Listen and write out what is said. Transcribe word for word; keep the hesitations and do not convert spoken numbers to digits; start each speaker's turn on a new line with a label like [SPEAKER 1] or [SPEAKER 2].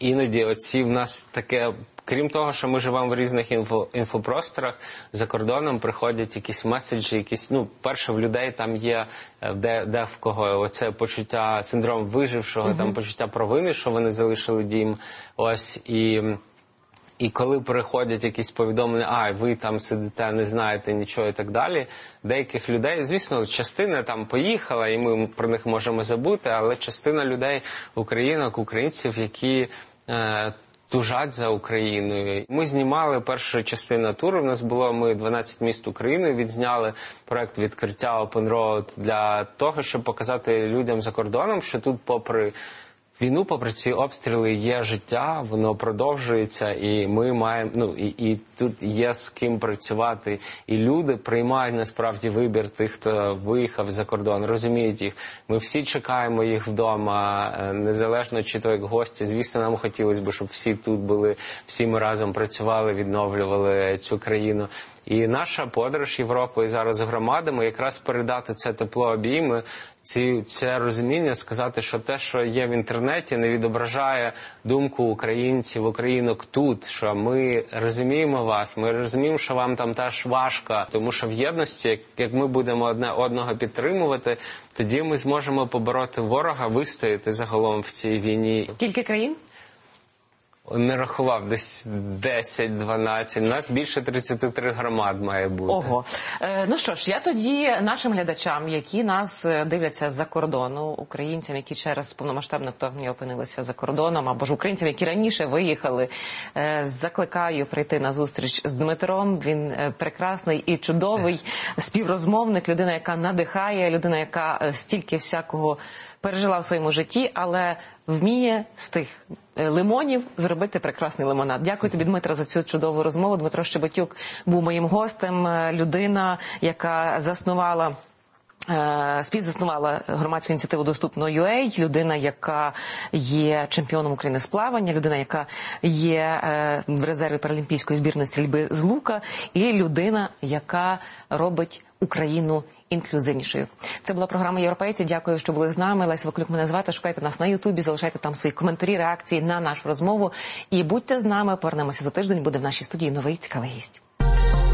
[SPEAKER 1] іноді оці в нас таке, крім того, що ми живемо в різних інфо, інфопросторах, за кордоном приходять якісь меседжі, якісь, ну, перше, в людей там є, де, де в кого, оце почуття, синдром вижившого, mm-hmm. там почуття провини, що вони залишили дім, ось, і... І коли приходять якісь повідомлення, а, ви там сидите, не знаєте нічого і так далі, деяких людей, звісно, частина там поїхала, і ми про них можемо забути, але частина людей, українок, українців, які е, тужать за Україною. Ми знімали першу частину туру, в нас було, ми дванадцять міст України відзняли, проект відкриття Open Road для того, щоб показати людям за кордоном, що тут попри війну, попри ці обстріли, є життя, воно продовжується, і ми маємо, ну, і, і тут є з ким працювати. І люди приймають, насправді, вибір тих, хто виїхав за кордон, розуміють їх. Ми всі чекаємо їх вдома, незалежно чи то як гості. Звісно, нам хотілося б, щоб всі тут були, всі ми разом працювали, відновлювали цю країну. І наша подорож Європою зараз з громадами якраз передати це тепло, обійми, ці, це розуміння, сказати, що те, що є в інтернеті, не відображає думку українців, українок тут, що ми розуміємо вас, ми розуміємо, що вам там теж важко, тому що в єдності, як ми будемо одне одного підтримувати, тоді ми зможемо побороти ворога, вистояти загалом в цій війні.
[SPEAKER 2] Скільки країн?
[SPEAKER 1] Не рахував, десь десять-дванадцять. У нас більше тридцять три громад має бути.
[SPEAKER 2] Ого. Е, ну що ж, я тоді нашим глядачам, які нас дивляться з-за кордону, українцям, які через повномасштабне вторгнення опинилися за кордоном, або ж українцям, які раніше виїхали, е, закликаю прийти на зустріч з Дмитром. Він е, прекрасний і чудовий співрозмовник, людина, яка надихає, людина, яка стільки всякого пережила в своєму житті, але вміє з тих лимонів зробити прекрасний лимонад. Дякую тобі, Дмитро, за цю чудову розмову. Дмитро Щебетюк був моїм гостем, людина, яка заснувала співзаснувала громадську ініціативу «Доступно.ua», людина, яка є чемпіоном України з плавання, людина, яка є в резерві паралімпійської збірної стрільби з лука, і людина, яка робить Україну інклюзивнішою. Це була програма «Європейці». Дякую, що були з нами. Леся Вакулюк мене звати. Шукайте нас на Ютубі, залишайте там свої коментарі, реакції на нашу розмову. І будьте з нами. Повернемося за тиждень. Буде в нашій студії новий цікавий гість.